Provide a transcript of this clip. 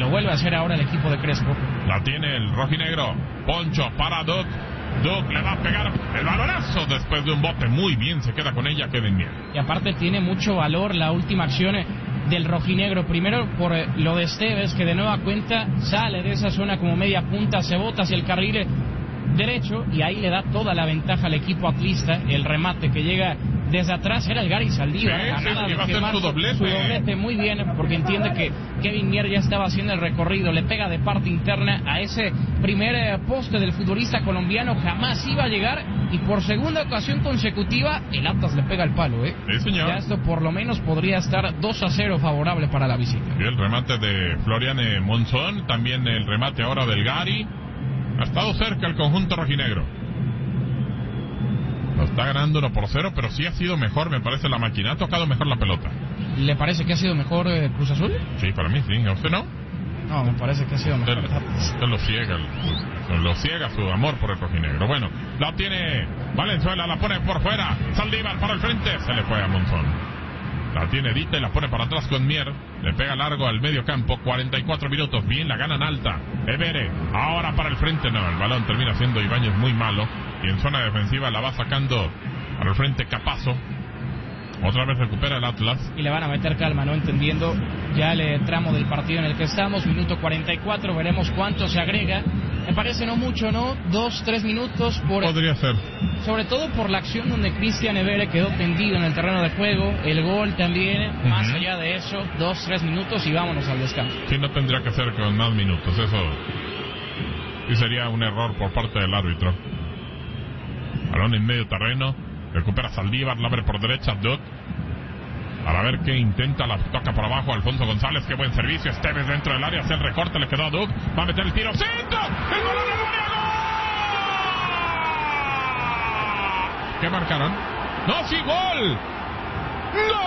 lo vuelve a hacer ahora el equipo de Crespo. La tiene el rojinegro. Poncho para Duck. Duck le va a pegar el balonazo después de un bote. Muy bien, se queda con ella Kevin Mier. Y aparte tiene mucho valor la última acción del rojinegro. Primero por lo de Esteves, que de nueva cuenta sale de esa zona como media punta, se bota hacia el carril derecho y ahí le da toda la ventaja al equipo atlista. El remate que llega desde atrás era el Gary Saldívar. Sí, va a ser su doblete muy bien, porque entiende que Kevin Mier ya estaba haciendo el recorrido, le pega de parte interna a ese primer poste del futbolista colombiano, jamás iba a llegar, y por segunda ocasión consecutiva el Atlas le pega el palo. Sí, señor. Ya esto por lo menos podría estar 2-0 favorable para la visita. Y el remate de Florian Monzón, también el remate ahora del Gary. Ha estado cerca el conjunto rojinegro. Lo está ganando 1-0, pero sí ha sido mejor, me parece, la máquina. Ha tocado mejor la pelota. ¿Le parece que ha sido mejor Cruz Azul? Sí, para mí sí. ¿A usted no? No, me parece que ha sido mejor. Usted lo ciega su amor por el rojinegro. Bueno, la tiene Valenzuela, la pone por fuera. Saldívar para el frente. Se le fue a Monzón. La tiene Dita y la pone para atrás con Mier. Le pega largo al medio campo. 44 minutos. Bien, la ganan alta. Evere. Ahora para el frente. No, el balón termina siendo Ibáñez muy malo. Y en zona defensiva la va sacando para el frente Capazo. Otra vez recupera el Atlas. Y le van a meter calma, ¿no? Entendiendo ya el tramo del partido en el que estamos. Minuto 44. Veremos cuánto se agrega. Me parece no mucho, ¿no? 2-3 minutos. Podría ser. Sobre todo por la acción donde Cristian Evere quedó tendido en el terreno de juego. El gol también. Más allá de eso, 2-3 minutos y vámonos al descanso. Sí, no tendría que ser con más minutos. Eso sí sería un error por parte del árbitro. Balón en medio terreno. Recupera Saldívar, la abre por derecha Duck. Para ver qué intenta, la toca por abajo Alfonso González, qué buen servicio. Esteves dentro del área, hace el recorte, le quedó a Duck. Va a meter el tiro, ¡centro! ¡El balón al área! ¡Gol! ¿Qué marcaron? ¡No, sí, gol! ¡Gol!